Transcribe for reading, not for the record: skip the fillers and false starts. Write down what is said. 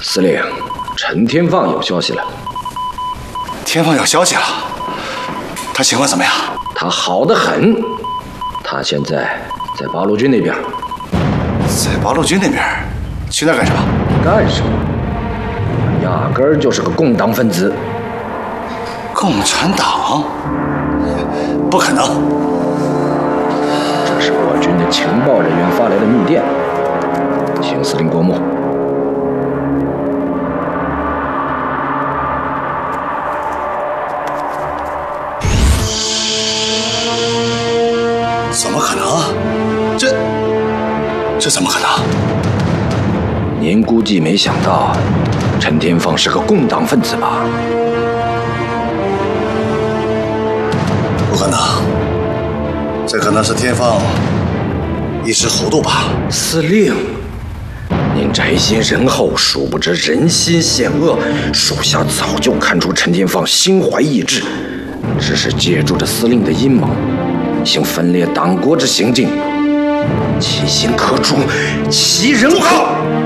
司令，陈天放有消息了。 天放有消息了？他情况怎么样？ 他好得很。他现在在八路军那边。 在八路军那边？去那儿干什么？ 干什么？压根儿就是个共党分子。 共产党？不可能！ 这是我军的情报人员发来的密电，请司令过目。 怎么可能？这怎么可能？ 您估计没想到，陈天放是个共党分子吧？ 不可能，这可能是天放一时糊涂吧。 司令，您宅心仁厚，殊不知人心险恶。属下早就看出陈天放心怀异志，只是借助着司令的阴谋，行分裂党国之行径，其心可诛，其人好。